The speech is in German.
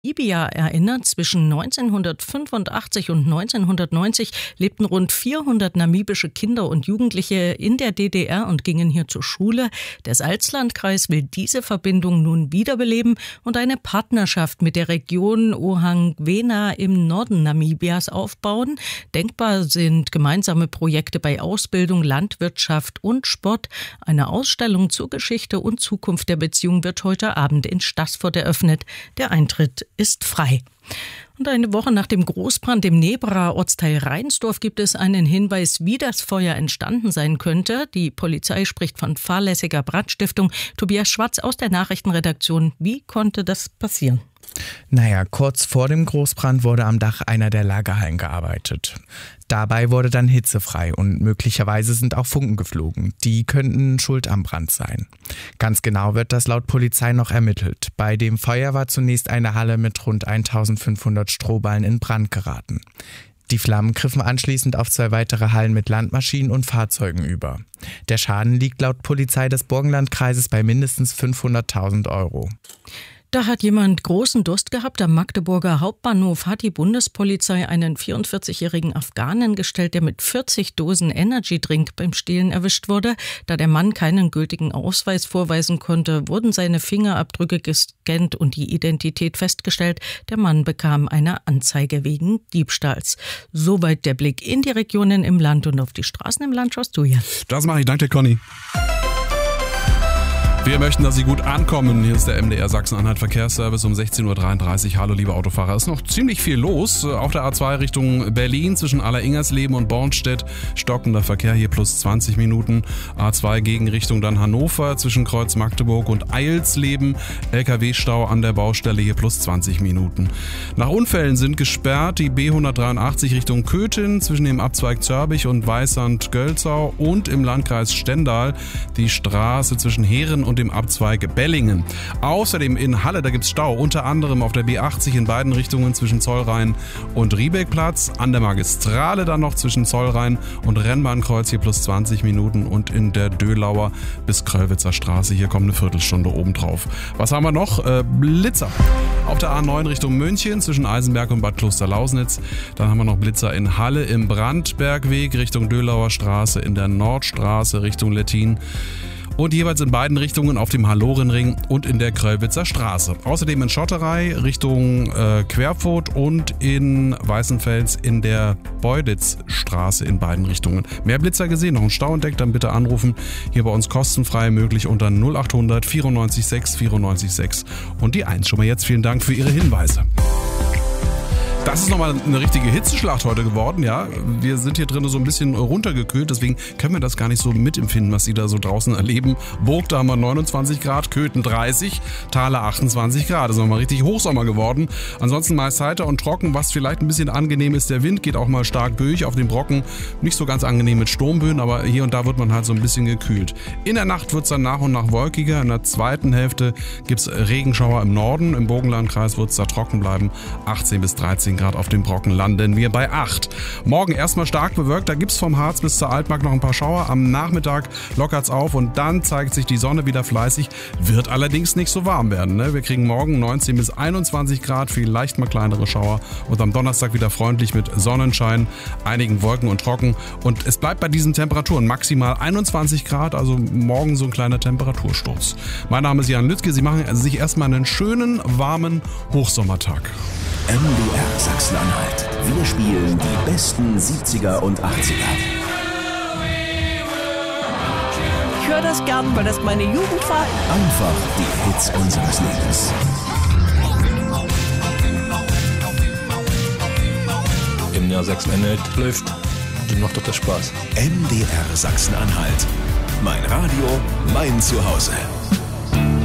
Namibia erinnert, zwischen 1985 und 1990 lebten rund 400 namibische Kinder und Jugendliche in der DDR und gingen hier zur Schule. Der Salzlandkreis will diese Verbindung nun wiederbeleben und eine Partnerschaft mit der Region Ohangwena im Norden Namibias aufbauen. Denkbar sind gemeinsame Projekte bei Ausbildung, Landwirtschaft und Sport. Eine Ausstellung zur Geschichte und Zukunft der Beziehung wird heute Abend in Staßfurt eröffnet. Der Eintritt ist frei. Und eine Woche nach dem Großbrand im Nebraer Ortsteil Reinsdorf gibt es einen Hinweis, wie das Feuer entstanden sein könnte. Die Polizei spricht von fahrlässiger Brandstiftung. Tobias Schwarz aus der Nachrichtenredaktion. Wie konnte das passieren? Kurz vor dem Großbrand wurde am Dach einer der Lagerhallen gearbeitet. Dabei wurde dann Hitze frei und möglicherweise sind auch Funken geflogen. Die könnten schuld am Brand sein. Ganz genau wird das laut Polizei noch ermittelt. Bei dem Feuer war zunächst eine Halle mit rund 1500 Strohballen in Brand geraten. Die Flammen griffen anschließend auf 2 weitere Hallen mit Landmaschinen und Fahrzeugen über. Der Schaden liegt laut Polizei des Burgenlandkreises bei mindestens 500.000 €. Da hat jemand großen Durst gehabt. Am Magdeburger Hauptbahnhof hat die Bundespolizei einen 44-jährigen Afghanen gestellt, der mit 40 Dosen Energy-Drink beim Stehlen erwischt wurde. Da der Mann keinen gültigen Ausweis vorweisen konnte, wurden seine Fingerabdrücke gescannt und die Identität festgestellt. Der Mann bekam eine Anzeige wegen Diebstahls. Soweit der Blick in die Regionen im Land und auf die Straßen im Land. Schaust du ja. Das mache ich. Danke dir, Conny. Wir möchten, dass Sie gut ankommen. Hier ist der MDR Sachsen-Anhalt Verkehrsservice um 16.33 Uhr. Hallo, liebe Autofahrer. Es ist noch ziemlich viel los. Auf der A2 Richtung Berlin zwischen Aller-Ingersleben und Bornstedt. Stockender Verkehr hier plus 20 Minuten. A2 Gegenrichtung dann Hannover zwischen Kreuz Magdeburg und Eilsleben. LKW-Stau an der Baustelle hier plus 20 Minuten. Nach Unfällen sind gesperrt die B183 Richtung Köthen zwischen dem Abzweig Zörbich und Weißand-Gölzau und im Landkreis Stendal die Straße zwischen Heeren und dem Abzweig Bellingen. Außerdem in Halle, da gibt's Stau, unter anderem auf der B80 in beiden Richtungen zwischen Zollrhein und Riebeckplatz, an der Magistrale dann noch zwischen Zollrhein und Rennbahnkreuz hier plus 20 Minuten und in der Dölauer bis Kröllwitzer Straße, hier kommt eine Viertelstunde obendrauf. Was haben wir noch? Blitzer auf der A9 Richtung München zwischen Eisenberg und Bad Klosterlausnitz. Dann haben wir noch Blitzer in Halle im Brandbergweg Richtung Dölauer Straße, in der Nordstraße Richtung Lettin. Und jeweils in beiden Richtungen auf dem Hallorenring und in der Kröllwitzer Straße. Außerdem in Schotterei Richtung Querfurt und in Weißenfels in der Beuditzstraße in beiden Richtungen. Mehr Blitzer gesehen, noch ein Stau entdeckt, dann bitte anrufen. Hier bei uns kostenfrei möglich unter 0800 94 6 94 6 und die 1. Schon mal jetzt vielen Dank für Ihre Hinweise. Das ist nochmal eine richtige Hitzeschlacht heute geworden, ja. Wir sind hier drin so ein bisschen runtergekühlt, deswegen können wir das gar nicht so mitempfinden, was Sie da so draußen erleben. Burg, da haben wir 29 Grad, Köthen 30, Thaler 28 Grad. Das ist nochmal richtig Hochsommer geworden. Ansonsten meist heiter und trocken, was vielleicht ein bisschen angenehm ist. Der Wind geht auch mal stark durch auf den Brocken. Nicht so ganz angenehm mit Sturmböen, aber hier und da wird man halt so ein bisschen gekühlt. In der Nacht wird es dann nach und nach wolkiger. In der zweiten Hälfte gibt es Regenschauer im Norden. Im Burgenlandkreis wird es da trocken bleiben. 18 bis 13 Grad auf dem Brocken landen wir bei 8. Morgen erstmal stark bewölkt, da gibt es vom Harz bis zur Altmark noch ein paar Schauer. Am Nachmittag lockert es auf und dann zeigt sich die Sonne wieder fleißig. Wird allerdings nicht so warm werden, ne? Wir kriegen morgen 19 bis 21 Grad, vielleicht mal kleinere Schauer und am Donnerstag wieder freundlich mit Sonnenschein, einigen Wolken und trocken. Und es bleibt bei diesen Temperaturen maximal 21 Grad, also morgen so ein kleiner Temperatursturz. Mein Name ist Jan Lüttke, Sie machen sich erstmal einen schönen, warmen Hochsommertag. MDR Sachsen-Anhalt. Wir spielen die besten 70er und 80er. Ich höre das gern, weil das meine Jugend war. Einfach die Hits unseres Lebens. MDR Sachsen-Anhalt läuft. Dann macht doch das Spaß. MDR Sachsen-Anhalt. Mein Radio, mein Zuhause.